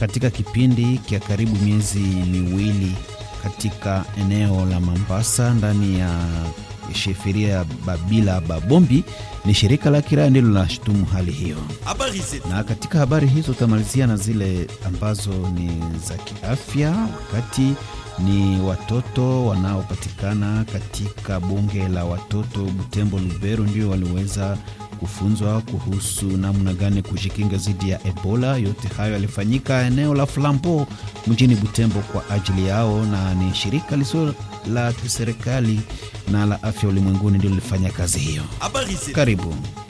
katika kipindi kia karibu miezi miwili katika eneo la Mombasa ndani ya sheferia Babila Babombi, ni shirika la kiraia ndilo linashutumu hali hiyo. Na katika habari hizo tamalizia na zile ambazo ni za kiafya, wakati ni watoto wanaopatikana katika bunge la watoto Butembo Lubero ndio waliweza kufunzwa kuhusu namna gani kujikinga dhidi ya Ebola. Yote hayo yalifanyika eneo la Flambo mjini Butembo kwa ajili yao, na ni shirika lisilo la kiserikali na la afya ulimwenguni ndio lilifanya kazi hiyo. Karibu.